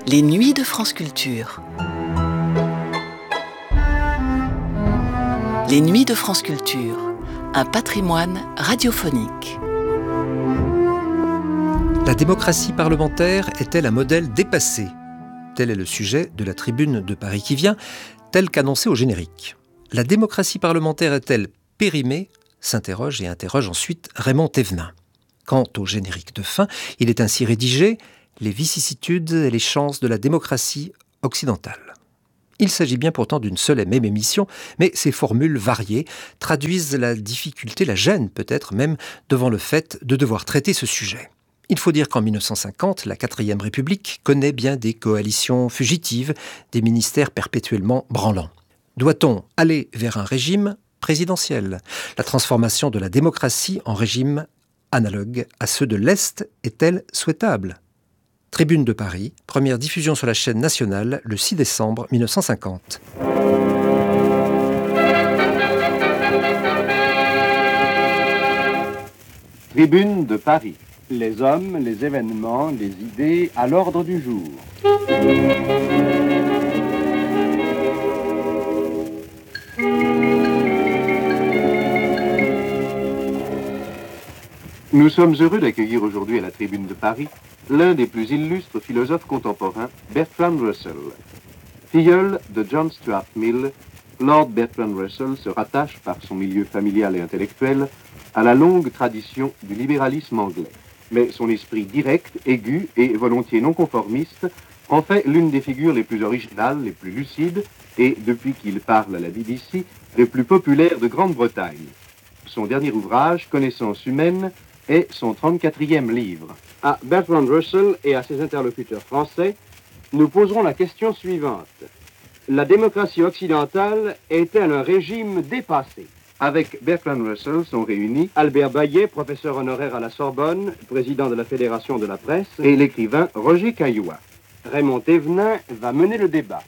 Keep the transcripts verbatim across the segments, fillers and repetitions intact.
Les nuits de France Culture. Les nuits de France Culture, un patrimoine radiophonique. La démocratie parlementaire est-elle un modèle dépassé ? Tel est le sujet de la tribune de Paris qui vient, tel qu'annoncé au générique. La démocratie parlementaire est-elle périmée ? S'interroge et interroge ensuite Raymond Thévenin. Quant au générique de fin, il est ainsi rédigé « Les vicissitudes et les chances de la démocratie occidentale ». Il s'agit bien pourtant d'une seule et même émission, mais ces formules variées traduisent la difficulté, la gêne peut-être même, devant le fait de devoir traiter ce sujet. Il faut dire qu'en mille neuf cent cinquante, la quatrième République connaît bien des coalitions fugitives, des ministères perpétuellement branlants. Doit-on aller vers un régime présidentiel ? La transformation de la démocratie en régime analogue à ceux de l'Est est-elle souhaitable ? Tribune de Paris, première diffusion sur la chaîne nationale le six décembre mille neuf cent cinquante. Tribune de Paris. Les hommes, les événements, les idées à l'ordre du jour. Nous sommes heureux d'accueillir aujourd'hui à la Tribune de Paris l'un des plus illustres philosophes contemporains, Bertrand Russell. Filleul de John Stuart Mill, Lord Bertrand Russell se rattache par son milieu familial et intellectuel à la longue tradition du libéralisme anglais. Mais son esprit direct, aigu et volontiers non conformiste en fait l'une des figures les plus originales, les plus lucides et, depuis qu'il parle à la B B C, les plus populaires de Grande-Bretagne. Son dernier ouvrage, Connaissance humaine, est son trente-quatrième livre. À Bertrand Russell et à ses interlocuteurs français, nous poserons la question suivante. La démocratie occidentale est-elle un régime dépassé ? Avec Bertrand Russell sont réunis Albert Bayet, professeur honoraire à la Sorbonne, président de la Fédération de la Presse, et l'écrivain Roger Caillois. Raymond Thévenin va mener le débat.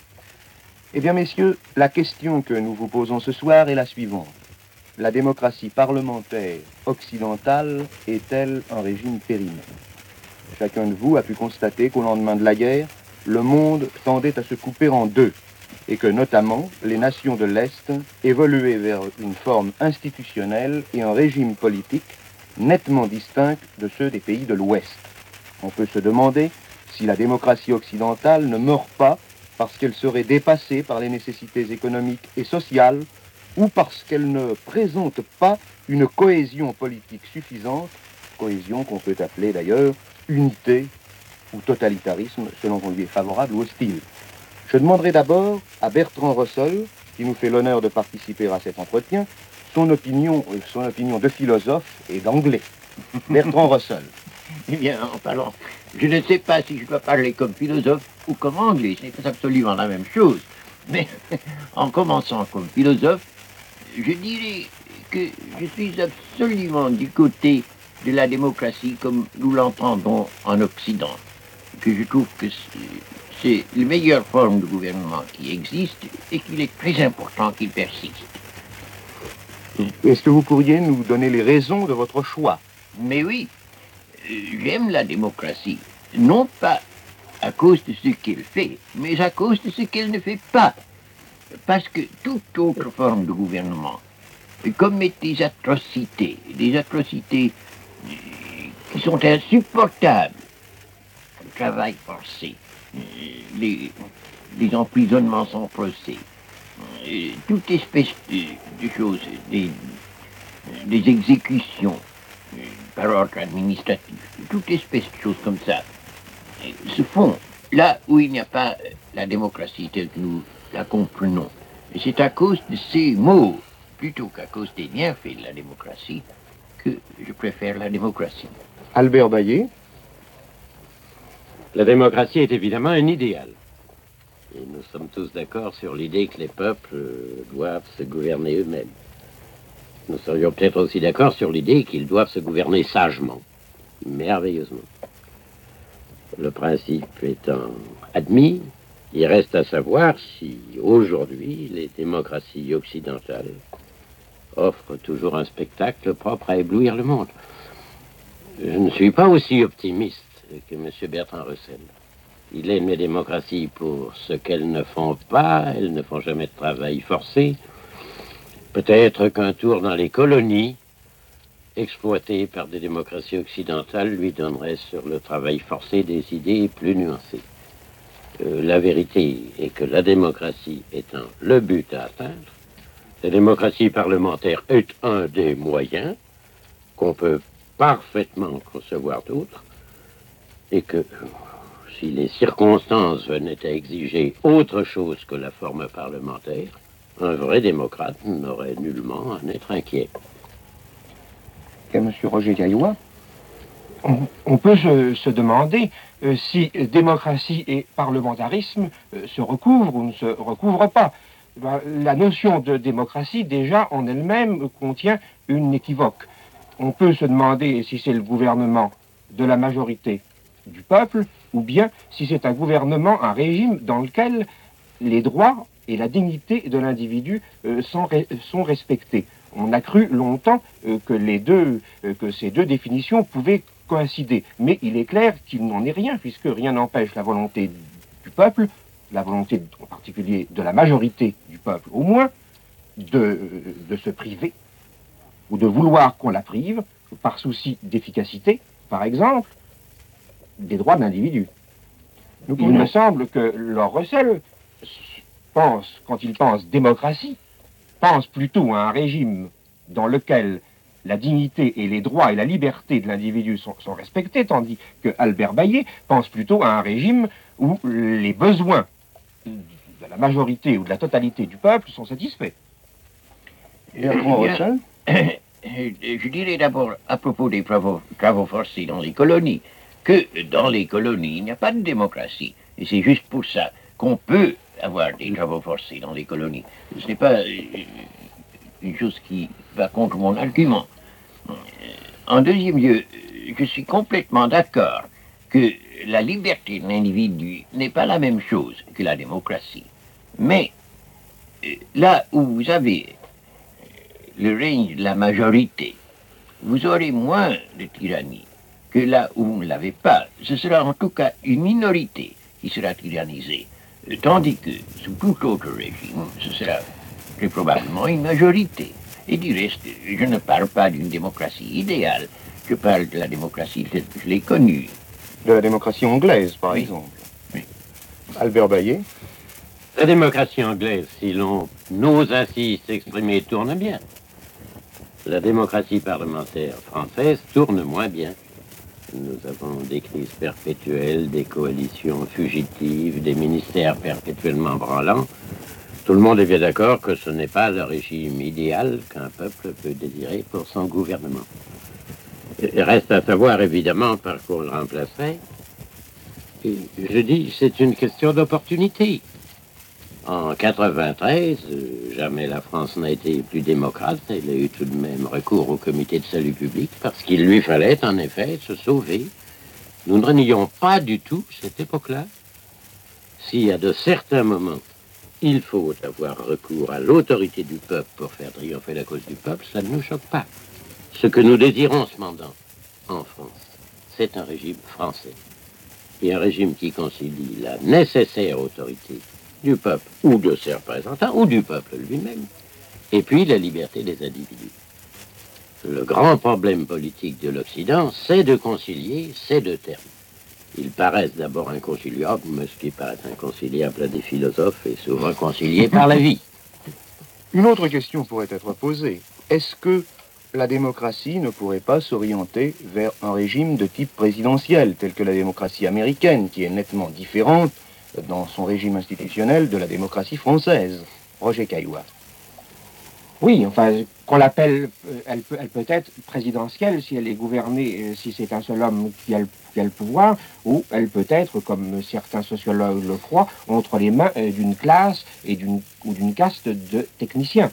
Eh bien, messieurs, la question que nous vous posons ce soir est la suivante. La démocratie parlementaire occidentale est-elle un régime périmé ? Chacun de vous a pu constater qu'au lendemain de la guerre, le monde tendait à se couper en deux, et que notamment les nations de l'Est évoluaient vers une forme institutionnelle et un régime politique nettement distincts de ceux des pays de l'Ouest. On peut se demander si la démocratie occidentale ne meurt pas parce qu'elle serait dépassée par les nécessités économiques et sociales ou parce qu'elle ne présente pas une cohésion politique suffisante, cohésion qu'on peut appeler d'ailleurs unité ou totalitarisme selon qu'on lui est favorable ou hostile. Je demanderai d'abord à Bertrand Russell, qui nous fait l'honneur de participer à cet entretien, son opinion, son opinion de philosophe et d'anglais. Bertrand Russell. Eh bien, en parlant, je ne sais pas si je dois parler comme philosophe ou comme anglais, c'est absolument la même chose. Mais en commençant comme philosophe, je dirais que je suis absolument du côté de la démocratie comme nous l'entendons en Occident, que je trouve que c'est la meilleure forme de gouvernement qui existe et qu'il est très important qu'il persiste. Est-ce que vous pourriez nous donner les raisons de votre choix ? Mais oui, j'aime la démocratie, non pas à cause de ce qu'elle fait, mais à cause de ce qu'elle ne fait pas. Parce que toute autre forme de gouvernement commet des atrocités, des atrocités qui sont insupportables. Le travail forcé, les, les emprisonnements sans procès, toute espèce de, de choses, des, des exécutions par ordre administratif, toute espèce de choses comme ça, se font là où il n'y a pas la démocratie telle que nous la comprenons. Et c'est à cause de ces mots, plutôt qu'à cause des bienfaits de la démocratie, que je préfère la démocratie. Albert Bayet. La démocratie est évidemment un idéal. Et nous sommes tous d'accord sur l'idée que les peuples doivent se gouverner eux-mêmes. Nous serions peut-être aussi d'accord sur l'idée qu'ils doivent se gouverner sagement, merveilleusement. Le principe étant admis, il reste à savoir si, aujourd'hui, les démocraties occidentales offrent toujours un spectacle propre à éblouir le monde. Je ne suis pas aussi optimiste que M. Bertrand Russell. Il aime les démocraties pour ce qu'elles ne font pas, elles ne font jamais de travail forcé. Peut-être qu'un tour dans les colonies, exploitées par des démocraties occidentales, lui donnerait sur le travail forcé des idées plus nuancées. Euh, la vérité est que la démocratie étant le but à atteindre, la démocratie parlementaire est un des moyens qu'on peut parfaitement concevoir d'autres, et que si les circonstances venaient à exiger autre chose que la forme parlementaire, un vrai démocrate n'aurait nullement à en être inquiet. Et M. Roger Caillois, on, on peut se, se demander euh, si démocratie et parlementarisme euh, se recouvrent ou ne se recouvrent pas. Ben, la notion de démocratie, déjà, en elle-même, contient une équivoque. On peut se demander si c'est le gouvernement de la majorité du peuple, ou bien si c'est un gouvernement, un régime dans lequel les droits et la dignité de l'individu euh, sont, sont respectés. On a cru longtemps euh, que, les deux, euh, que ces deux définitions pouvaient coïncider. Mais il est clair qu'il n'en est rien, puisque rien n'empêche la volonté du peuple, la volonté en particulier de la majorité du peuple, au moins, de, de se priver, ou de vouloir qu'on la prive, par souci d'efficacité, par exemple, des droits de l'individu. Il me semble que Lord Russell pense, quand il pense démocratie, pense plutôt à un régime dans lequel la dignité et les droits et la liberté de l'individu sont, sont respectés, tandis que Albert Bayet pense plutôt à un régime où les besoins de la majorité ou de la totalité du peuple sont satisfaits. Et Bertrand Russell ? Je dirais d'abord à propos des travaux, travaux forcés dans les colonies, que dans les colonies, il n'y a pas de démocratie. Et c'est juste pour ça qu'on peut avoir des travaux forcés dans les colonies. Ce n'est pas euh, une chose qui va contre mon argument. En deuxième lieu, je suis complètement d'accord que la liberté de l'individu n'est pas la même chose que la démocratie. Mais euh, là où vous avez le règne de la majorité, vous aurez moins de tyrannie que là où vous ne l'avez pas. Ce sera en tout cas une minorité qui sera tyrannisée, tandis que sous tout autre régime, ce sera très probablement une majorité. Et du reste, je ne parle pas d'une démocratie idéale, je parle de la démocratie telle que je l'ai connue. De la démocratie anglaise, par Oui. exemple. Oui. Albert Bayet. La démocratie anglaise, si l'on ose ainsi s'exprimer, tourne bien. La démocratie parlementaire française tourne moins bien. Nous avons des crises perpétuelles, des coalitions fugitives, des ministères perpétuellement branlants. Tout le monde est bien d'accord que ce n'est pas le régime idéal qu'un peuple peut désirer pour son gouvernement. Il reste à savoir évidemment par quoi on le remplacerait. Et je dis, c'est une question d'opportunité. En quatre-vingt-treize, jamais la France n'a été plus démocrate. Elle a eu tout de même recours au comité de salut public parce qu'il lui fallait en effet se sauver. Nous ne renions pas du tout cette époque-là. Si à de certains moments, il faut avoir recours à l'autorité du peuple pour faire triompher la cause du peuple, ça ne nous choque pas. Ce que nous désirons cependant en France, c'est un régime français. Et un régime qui concilie la nécessaire autorité du peuple ou de ses représentants ou du peuple lui-même, et puis la liberté des individus. Le grand problème politique de l'Occident, c'est de concilier ces deux termes. Ils paraissent d'abord inconciliables, mais ce qui paraît inconciliable à des philosophes est souvent concilié par la vie. Une autre question pourrait être posée. Est-ce que la démocratie ne pourrait pas s'orienter vers un régime de type présidentiel, tel que la démocratie américaine, qui est nettement différente dans son régime institutionnel de la démocratie française? Roger Caillois. Oui, enfin, qu'on l'appelle, euh, elle peut, elle peut être présidentielle si elle est gouvernée, euh, si c'est un seul homme qui a, le, qui a le pouvoir, ou elle peut être, comme certains sociologues le croient, entre les mains euh, d'une classe et d'une, ou d'une caste de techniciens.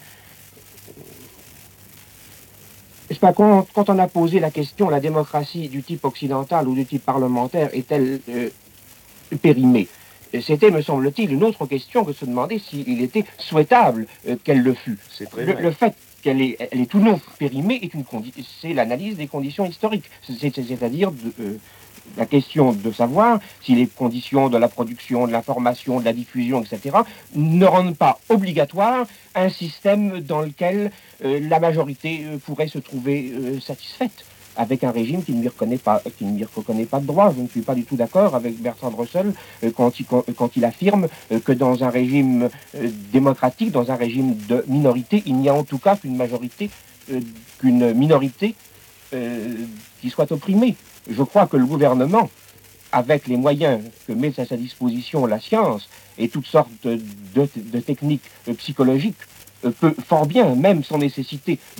N'est-ce pas, quand, quand on a posé la question, la démocratie du type occidental ou du type parlementaire est-elle euh, périmée? C'était, me semble-t-il, une autre question que de se demander s'il était souhaitable euh, qu'elle le fût. C'est très le, vrai. le fait qu'elle est, elle est ou non périmée est une condi- c'est l'analyse des conditions historiques, c'est, c'est, c'est-à-dire de, euh, La question de savoir si les conditions de la production, de l'information, de la diffusion, et cetera, ne rendent pas obligatoire un système dans lequel euh, la majorité euh, pourrait se trouver euh, satisfaite, avec un régime qui ne lui reconnaît pas, qui ne lui reconnaît pas de droit. Je ne suis pas du tout d'accord avec Bertrand Russell euh, quand, il, quand, quand il affirme euh, que dans un régime euh, démocratique, dans un régime de minorité, il n'y a en tout cas qu'une majorité, euh, qu'une minorité euh, qui soit opprimée. Je crois que le gouvernement, avec les moyens que met à sa disposition la science et toutes sortes de, de, de techniques psychologiques, peut fort bien, même sans nécessiter